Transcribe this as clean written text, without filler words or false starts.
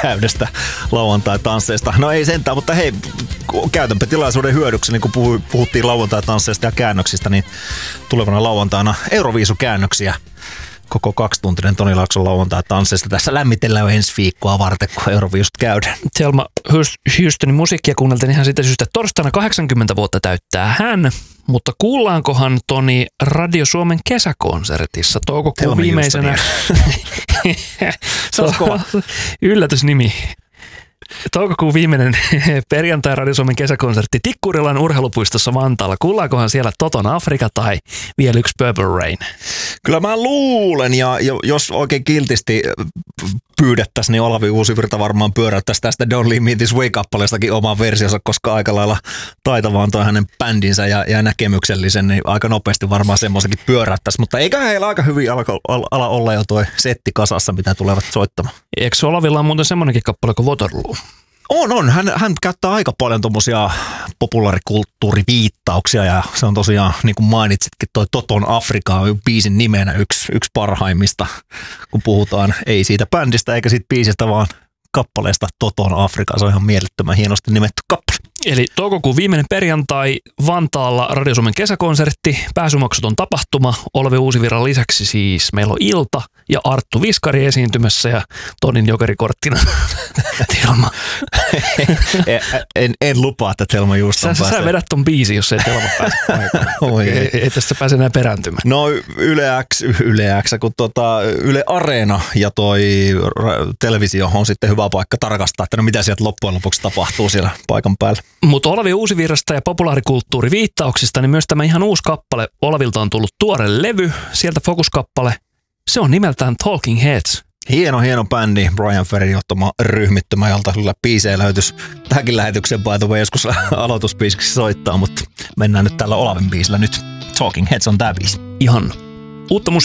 käydestä lauantai-tansseista. No ei sentään, mutta hei, käytänpä tilaisuuden hyödyksi, niin kun puhuttiin lauantai-tansseista ja käännöksistä, niin tulevana lauantaina Euroviisukäännöksiä. Koko 2-tuntinen Toni Laakson lauantai-tansseista. Tässä lämmitellään ensi viikkoa varten, kun Euroviisut käydään. Thelma Houstonin musiikkia kuunneltiin ihan siitä syystä, että torstaina 80 vuotta täyttää hän, mutta kuullaankohan Toni Radio Suomen kesäkonsertissa toukokuun viimeisenä? Se on kova. Yllätysnimi. Toukokuun viimeinen perjantai Radio Suomen kesäkonsertti Tikkurilan urheilupuistossa Vantaalla. Kuullaankohan siellä Toton Afrika tai vielä yksi Purple Rain? Kyllä mä luulen, ja jos oikein kiltisti pyydettäisiin, niin Olavi Uusivirta varmaan pyöräyttäisi tästä Don't Leave Me This Way-kappaleestakin oman versionsa, koska aika lailla taitava on toi hänen bändinsä ja näkemyksellisen, niin aika nopeasti varmaan semmoisenkin pyöräyttäisi. Mutta eikä heillä aika hyvin ala olla jo toi setti kasassa, mitä tulevat soittamaan. Eikö Olavilla on muuten semmoinenkin kappale kuin Waterloo? On. Hän käyttää aika paljon tommosia populaarikulttuuriviittauksia ja se on tosiaan, niin kuin mainitsitkin, toi Toton Afrika on biisin nimenä yksi parhaimmista, kun puhutaan ei siitä bändistä eikä siitä biisistä, vaan kappaleesta Toton Afrika. Se on ihan mielettömän hienosti nimetty kappale. Eli toukokuun viimeinen perjantai Vantaalla Radio Suomen kesäkonsertti, pääsymaksuton tapahtuma. Olavi Uusivirran lisäksi siis meillä on Ilta ja Arttu Viskari esiintymässä ja Tonin jokerikorttina Thelma. En lupaa, että Thelma just on Sä vedät ton biisin, jos ei Thelma pääse paikalle. Ei tästä pääse enää perääntymään. No Yle X, kun Yle Areena ja toi televisio on sitten hyvä paikka tarkastaa, että no mitä sieltä loppujen lopuksi tapahtuu siellä paikan päällä. Mutta Olavi Uusivirrasta ja populaarikulttuuriviittauksista, niin myös tämä ihan uusi kappale. Olavilta on tullut tuore levy, sieltä fokuskappale. Se on nimeltään Talking Heads. Hieno bändi, Brian Ferrin ottama ryhmittymä, jolta kyllä biisejä löytyisi tähänkin lähetykseen by the way, joskus aloitusbiisiksi soittaa, mutta mennään nyt tällä Olavin biisillä nyt. Talking Heads on tää biisi. Ihan uutta musiikkia.